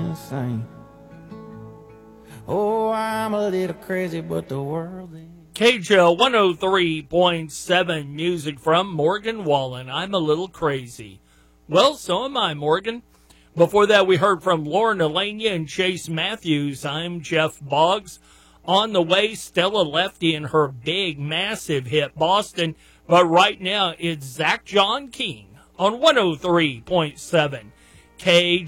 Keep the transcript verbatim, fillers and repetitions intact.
insane. Oh, I'm a little crazy, but the world is. K J O one oh three point seven, music from Morgan Wallen. I'm a little crazy. Well, so am I, Morgan. Before that, we heard from Lauren Elenia and Chase Matthews. I'm Jeff Boggs. On the way, Stella Lefty and her big, massive hit, Boston. But right now, it's Zach John King on one oh three point seven K J O.